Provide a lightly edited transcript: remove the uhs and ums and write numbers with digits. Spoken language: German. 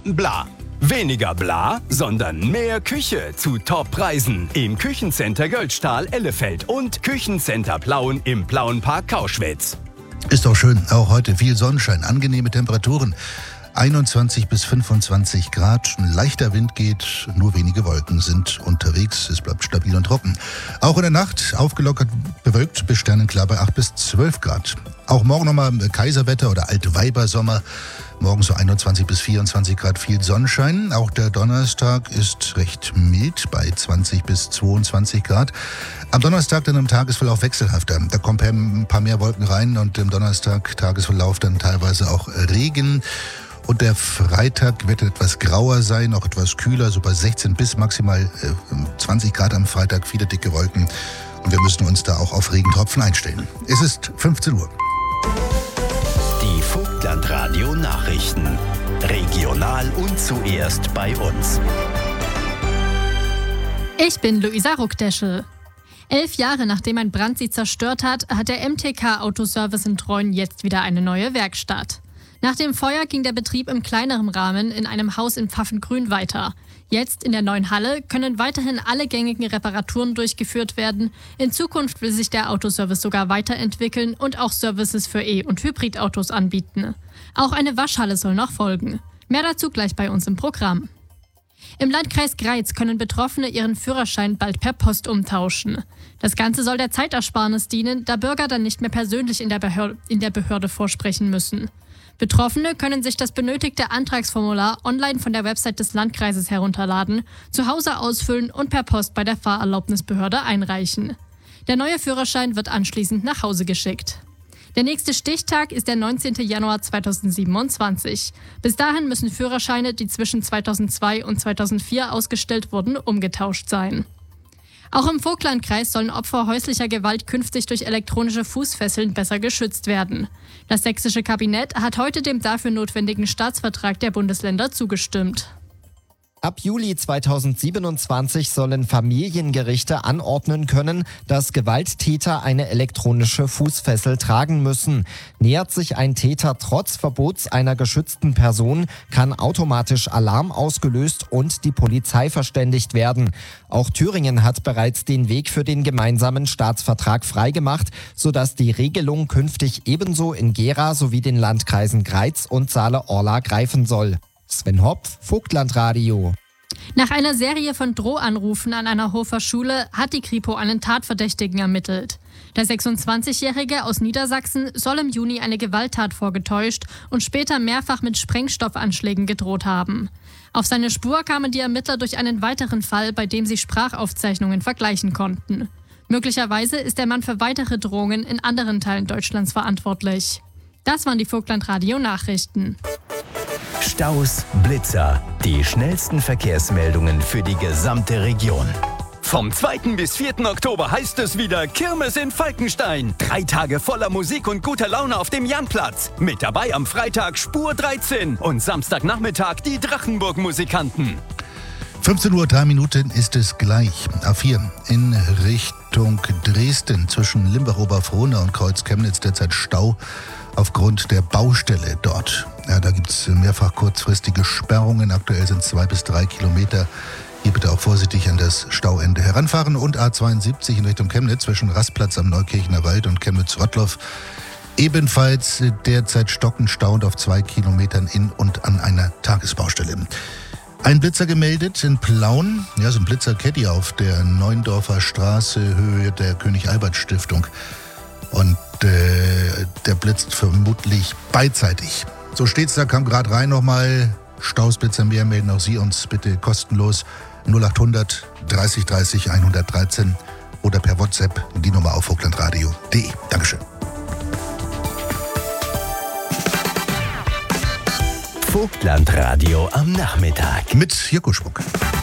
bla. Weniger bla, sondern mehr Küche zu Top-Preisen im Küchencenter Göldstahl Ellefeld und Küchencenter Plauen im Plauenpark Kauschwitz. Ist doch schön, auch heute viel Sonnenschein, angenehme Temperaturen. 21 bis 25 Grad, ein leichter Wind geht, nur wenige Wolken sind unterwegs, es bleibt stabil und trocken. Auch in der Nacht aufgelockert bewölkt bis sternenklar bei 8 bis 12 Grad. Auch morgen nochmal Kaiserwetter oder Altweibersommer. Morgen so 21 bis 24 Grad, viel Sonnenschein. Auch der Donnerstag ist recht mild bei 20 bis 22 Grad. Am Donnerstag dann im Tagesverlauf wechselhafter. Da kommen ein paar mehr Wolken rein und im Donnerstag Tagesverlauf dann teilweise auch Regen. Und der Freitag wird etwas grauer sein, auch etwas kühler, so bei 16 bis maximal 20 Grad am Freitag, viele dicke Wolken. Und wir müssen uns da auch auf Regentropfen einstellen. Es ist 15 Uhr. Die Vogtlandradio Nachrichten. Regional und zuerst bei uns. Ich bin Luisa Ruckdeschel. 11 Jahre nachdem ein Brand sie zerstört hat der MTK Autoservice in Treuen jetzt wieder eine neue Werkstatt. Nach dem Feuer ging der Betrieb im kleineren Rahmen in einem Haus in Pfaffengrün weiter. Jetzt in der neuen Halle können weiterhin alle gängigen Reparaturen durchgeführt werden. In Zukunft will sich der Autoservice sogar weiterentwickeln und auch Services für E- und Hybridautos anbieten. Auch eine Waschhalle soll noch folgen. Mehr dazu gleich bei uns im Programm. Im Landkreis Greiz können Betroffene ihren Führerschein bald per Post umtauschen. Das Ganze soll der Zeitersparnis dienen, da Bürger dann nicht mehr persönlich in der Behörde vorsprechen müssen. Betroffene können sich das benötigte Antragsformular online von der Website des Landkreises herunterladen, zu Hause ausfüllen und per Post bei der Fahrerlaubnisbehörde einreichen. Der neue Führerschein wird anschließend nach Hause geschickt. Der nächste Stichtag ist der 19. Januar 2027. Bis dahin müssen Führerscheine, die zwischen 2002 und 2004 ausgestellt wurden, umgetauscht sein. Auch im Vogtlandkreis sollen Opfer häuslicher Gewalt künftig durch elektronische Fußfesseln besser geschützt werden. Das sächsische Kabinett hat heute dem dafür notwendigen Staatsvertrag der Bundesländer zugestimmt. Ab Juli 2027 sollen Familiengerichte anordnen können, dass Gewalttäter eine elektronische Fußfessel tragen müssen. Nähert sich ein Täter trotz Verbots einer geschützten Person, kann automatisch Alarm ausgelöst und die Polizei verständigt werden. Auch Thüringen hat bereits den Weg für den gemeinsamen Staatsvertrag freigemacht, sodass die Regelung künftig ebenso in Gera sowie den Landkreisen Greiz und Saale-Orla greifen soll. Sven Hopf, Vogtlandradio. Nach einer Serie von Drohanrufen an einer Hofer Schule hat die Kripo einen Tatverdächtigen ermittelt. Der 26-Jährige aus Niedersachsen soll im Juni eine Gewalttat vorgetäuscht und später mehrfach mit Sprengstoffanschlägen gedroht haben. Auf seine Spur kamen die Ermittler durch einen weiteren Fall, bei dem sie Sprachaufzeichnungen vergleichen konnten. Möglicherweise ist der Mann für weitere Drohungen in anderen Teilen Deutschlands verantwortlich. Das waren die Vogtlandradio-Nachrichten. Staus, Blitzer, die schnellsten Verkehrsmeldungen für die gesamte Region. Vom 2. bis 4. Oktober heißt es wieder Kirmes in Falkenstein. 3 Tage voller Musik und guter Laune auf dem Janplatz. Mit dabei am Freitag Spur 13 und Samstagnachmittag die Drachenburg-Musikanten. 15 Uhr, 3 Minuten ist es gleich. A4 in Richtung Dresden zwischen Limbach-Oberfrohna und Kreuz Chemnitz derzeit Stau aufgrund der Baustelle dort. Ja, da gibt es mehrfach kurzfristige Sperrungen. Aktuell sind 2 bis 3 Kilometer. Hier bitte auch vorsichtig an das Stauende heranfahren. Und A72 in Richtung Chemnitz zwischen Rastplatz am Neukirchener Wald und Chemnitz-Rottloff. Ebenfalls derzeit stockend stauend auf 2 Kilometern in und an einer Tagesbaustelle. Ein Blitzer gemeldet in Plauen. Ja, so ein Blitzer-Caddy auf der Neuendorfer Straße, Höhe der König-Albert-Stiftung. Und der blitzt vermutlich beidseitig. So steht's da, kam gerade rein nochmal. Staus, Blitzer mehr, melden auch Sie uns bitte kostenlos 0800 30 30 113 oder per WhatsApp die Nummer auf vogtlandradio.de. Dankeschön. Vogtlandradio am Nachmittag. Mit Jirko Schmuck.